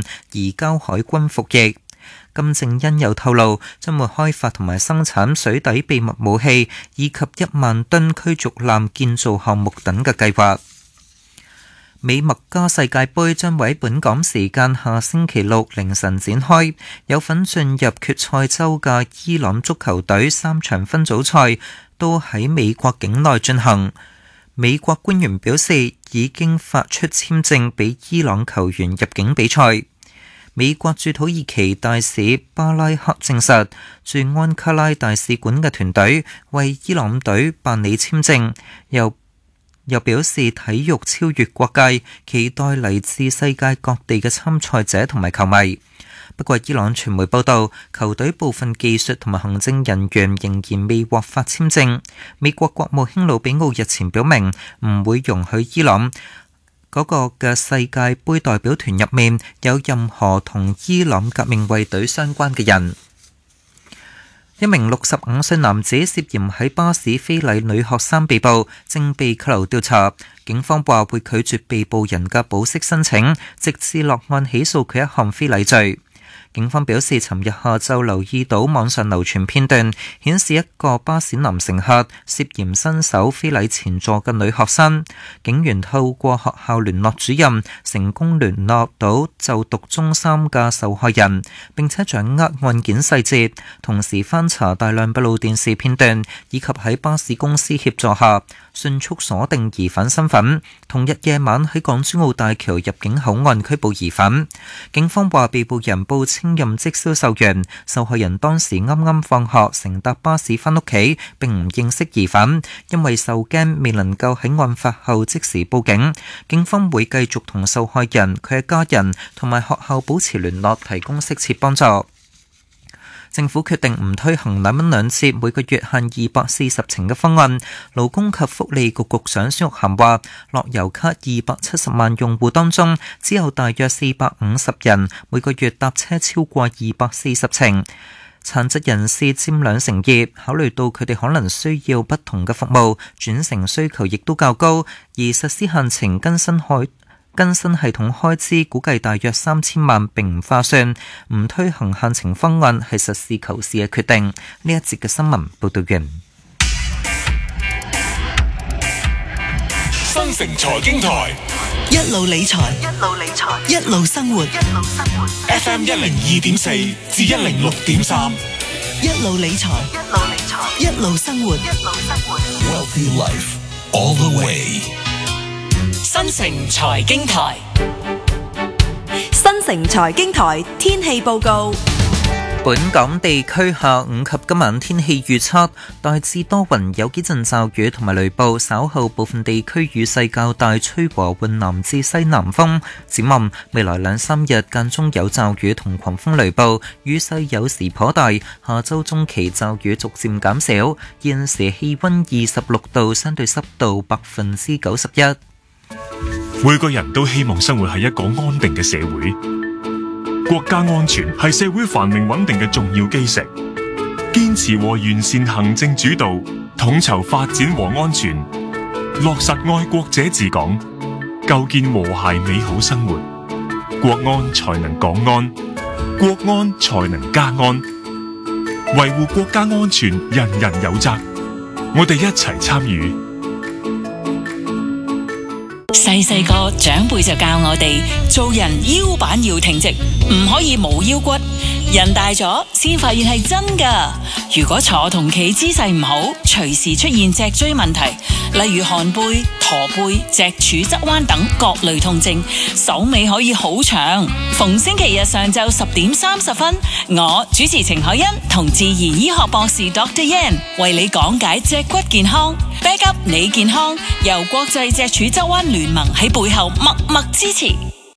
人移交海軍服役。金正恩又透露，將會開發同埋生產水底秘密武器，以及1萬噸驅逐艦建造項目等嘅計劃。美墨加世界盃將會喺本港時間下星期六凌晨展開，有份進入決賽周嘅伊朗足球隊3場分組賽都喺美國境內進行。美國官員表示，已經發出簽證俾伊朗球員入境比賽。美國駐土耳其大使巴拉克證實，駐安卡拉大使館嘅團隊為伊朗隊辦理簽證，又表示體育超越國界，期待嚟自世界各地嘅參賽者同埋球迷。不過伊朗傳媒報道，球隊部分技術同埋行政人員仍然未獲發簽證。美國國務卿魯比奧日前表明，唔會容許伊朗嗰個嘅世界盃代表團入面有任何同伊朗革命衛隊相關嘅人。一名65歲男子涉嫌喺巴士非禮女學生被捕，正被扣留調查。警方話會拒絕被捕人嘅保釋申請，直至落案起訴佢一項非禮罪。警方表示，尋日下晝留意到網上流傳片段，顯示一個巴士男乘客涉嫌伸手非禮前座嘅女學生。警員透過學校聯絡主任，成功聯絡到就讀中三嘅受害人，並且掌握案件細節，同時翻查大量閉路電視片段，以及喺巴士公司協助下，迅速鎖定疑犯身份。同日夜晚喺港珠澳大橋入境口岸拘捕疑犯。警方話，被捕人報稱任職銷售員，受害人當時啱啱放學，乘搭巴士返屋企，並唔認識疑犯，因為受驚未能夠喺案發後即時報警。警方會繼續同受害人、佢嘅家人同埋學校保持聯絡，提供適切幫助。政府決定唔推行2蚊2折，每個月限240程嘅方案。勞工及福利局局長孫玉菡話，樂悠卡270萬用戶當中，只有大約450人每個月搭車超過240程。殘疾人士佔2成2，考慮到佢哋可能需要不同嘅服務，轉乘需求亦都較高，而實施限程更新系統開支估計大約3000萬，並唔划算。唔推行限程方案係實事求是嘅決定。呢一節嘅新聞報道完。 新城財經台， 一路理財，一路生活。 FM 102.4至106.3， 一路理財，一路生活。 Wealthy Life all the way。 新城財經台，新城財經台天氣報告。 本港地區下午及今晚天氣預測，大致多雲，有幾陣驟雨同埋雷暴，稍後部分地區雨勢較大，吹和緩南至西南風。展望未來2-3日間中有驟雨同狂風雷暴，雨勢有時頗大。下周中期驟雨逐漸減少。現時氣溫26度，相對濕度91%。 每個人都希望生活喺一個安定嘅社會，國家安全係社會繁榮穩定嘅重要基石。堅持和完善行政主導，統籌發展和安全，落實愛國者治港，構建和諧美好生活。國安才能港安，國安才能家安。維護國家安全，人人有責。我哋一齊參與。 細個長輩就教我哋做人腰板要挺直，唔可以冇腰骨。人大咗先發現係真噶。如果坐同企姿勢唔好，隨時出現脊椎問題，例如寒背、駝背、脊柱側彎等各類痛症，手尾可以好長。逢星期日上晝10點30分，我主持程海欣同自然醫學博士 Dr. Yan 為你講解脊骨健康。Back up 你健康，由國際脊柱側彎聯盟喺背後默默支持。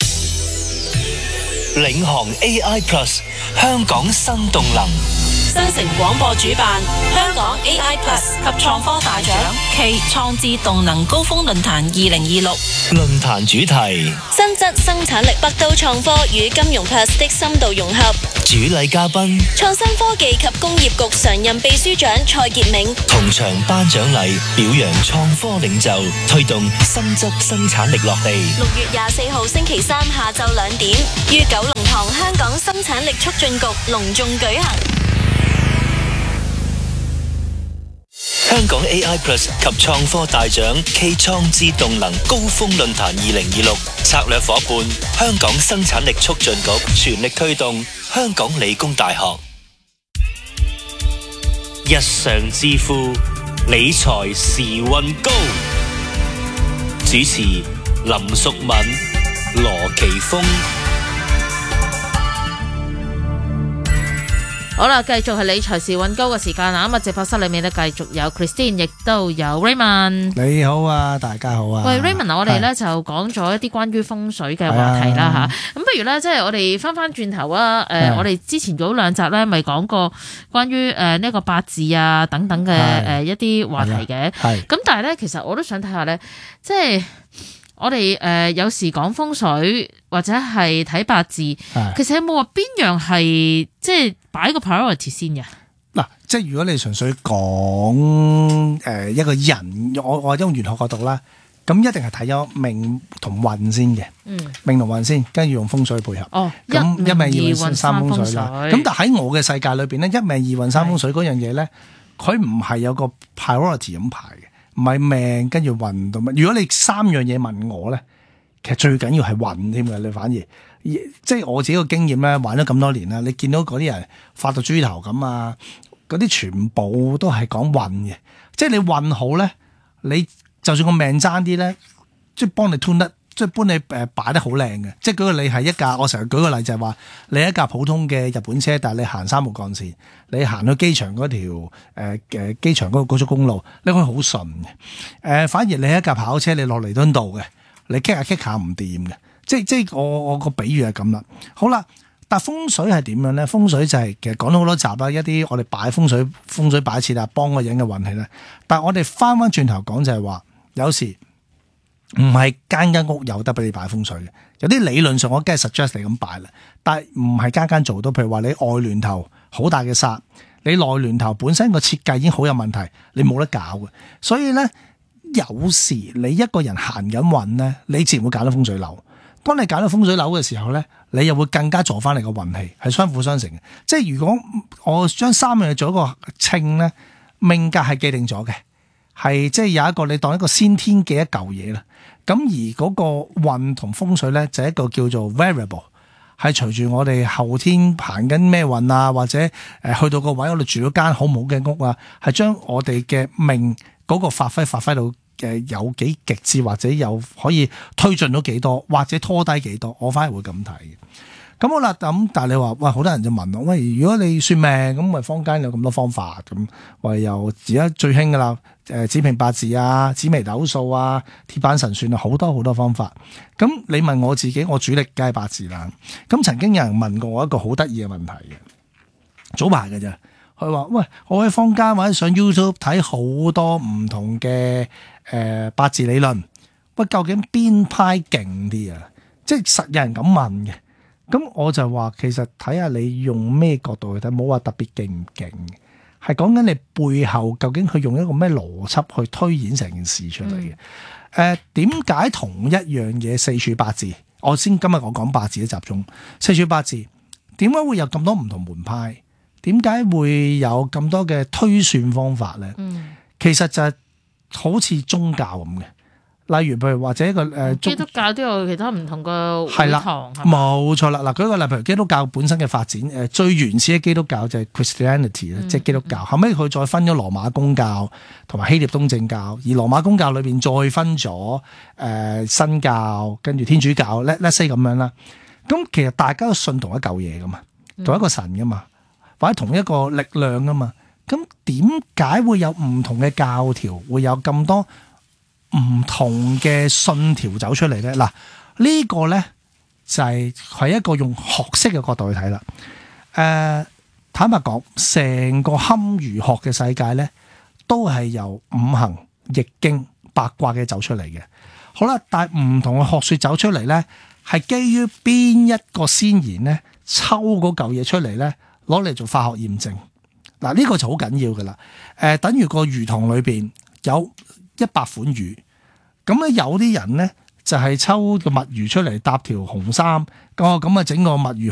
領航 AI Plus 香港新動能， 新城廣播主辦香港 AI Plus 及創科大獎暨創智動能高峰論壇2026。 論壇主題： 新質生產力北都創科與金融 Plus 的深度融合。 主禮嘉賓： 創新科技及工業局常任秘書長蔡潔明。 同場頒獎禮表揚創科領袖，推動新質生產力落地。 6月24號星期三下晝2點於九龍港生產力促進局隆重舉行。 香港 AI Plus 及創科大獎暨創智動能高峰論壇2026策略夥伴香港生產力促進局全力推動香港理工大學。日常致富，理財時運高。主持林淑敏、羅奇峰。 好啦，繼續係理財時運高嘅時間啦。咁啊，直播室裏面咧繼續有 Christine， 亦都有 Raymond。 你好啊，大家好啊。 喂 Raymond， 我哋咧就講咗一啲關於風水嘅話題啦吓。咁不如咧，即係我哋翻轉頭啊。我哋之前嗰2集咧，咪講過關於呢個八字啊等等嘅一啲話題嘅。咁但係咧，其實我都想睇下咧，即係我哋有時講風水或者係睇八字，其實有冇話邊樣係即係擺個 priority 先嘅？嗱， 即係如果你純粹講一個人，我用玄學角度啦，咁一定係睇咗命同運先嘅。命同運先，跟住用風水配合。咁一命二運三風水啦。咁但喺我嘅世界裏邊咧，一命二運三風水嗰樣嘢咧，佢唔係有個 priority 咁排嘅。唔係命跟住運到乜？如果你3樣嘢問我咧，其實最緊要係運添嘅。你反而即係我自己個經驗咧，玩咗咁多年啦，你見到嗰啲人發到豬頭咁啊，嗰啲全部都係講運嘅。即係你運好咧，你就算個命爭啲咧，即係幫你 tune 得，即係幫你擺得好靚嘅。即係舉個例係一架，我成日舉個例就係話，你一架普通嘅日本車，但係你行3號幹線，你行去機場嗰條機場嗰個高速公路，你可以好順嘅。反而你一架跑車，你落彌敦道嘅，你kick下唔掂嘅。即係我個比喻係咁啦。好啦，但風水係點樣咧？風水就係其實講咗好多集啦，一啲我哋擺風水擺設啊，幫個人嘅運氣咧。但係我哋翻轉頭講就係話，有時唔係間屋有得俾你擺風水嘅，有啲理論上我梗係 suggest 你咁擺啦，但係唔係間做到。譬如話你外聯頭好大嘅煞，你內聯頭本身個設計已經好有問題，你冇得搞嘅。所以咧，有時你一個人行緊運咧，你自然會揀到風水樓。當你揀到風水樓嘅時候咧，你又會更加助翻你個運氣，係相輔相成嘅。即係如果我將3樣嘢做一個稱咧，命格係既定咗嘅，係即係有一個你當一個先天嘅一嚿嘢啦。咁而嗰個運同風水咧，就係一個叫做 variable， 係隨住我哋後天行緊咩運啊，或者去到個位我哋住咗間好唔好嘅屋啊，係將我哋嘅命嗰個發揮到有幾極致，或者有可以推進到幾多，或者拖低幾多，我反而會咁睇嘅。咁好啦，咁但係你話喂，好多人就問我喂，如果你算命咁，咪坊間有咁多方法咁，喂又而家最興噶啦，子平八字啊、紫微斗數啊、鐵板神算啊，好多方法。咁你問我自己，我主力梗係八字啦。咁曾經有人問過我一個好得意嘅問題嘅，早排嘅啫。佢話喂，我喺坊間或者上 YouTube 睇好多唔同嘅八字理論，喂，究竟邊派勁啲啊？即係實有人咁問嘅。咁我就話其實睇下你用咩角度去睇，冇話特別勁唔勁，係講緊你背後究竟佢用一個咩邏輯去推演成件事出嚟嘅。點解同一樣嘢四柱八字？今日我講八字都集中四柱八字，點解會有咁多唔同門派？點解會有咁多嘅推算方法咧？其實就係好似宗教咁嘅。例如譬如或者一個基督教都有其他唔同嘅會堂， 冇錯啦。嗱，舉個例，譬如基督教本身嘅發展，最原始嘅基督教就係 Christianity 即係基督教。後尾佢再分咗羅馬公教同埋希臘東正教，而羅馬公教裏邊再分咗新教，跟住天主教，let's say 咁樣啦。咁其實大家都信同一嚿嘢噶嘛，同一個神噶嘛，或者同一個力量噶嘛。咁點解會有唔同嘅教條，會有咁多唔同嘅信條走出嚟咧？嗱，呢個咧就係一個用學識嘅角度去睇啦。坦白講，成個堪輿學嘅世界咧，都係由五行、易經、八卦嘅走出嚟嘅。好啦，但係唔同嘅學說走出嚟咧，係基於邊一個先賢咧抽嗰嚿嘢出嚟咧，攞嚟做化學驗證。嗱，呢個就好緊要噶啦。等於個魚塘裏邊有100款魚，咁咧有啲人咧就係抽個墨魚出嚟搭條紅衫，咁啊整個墨魚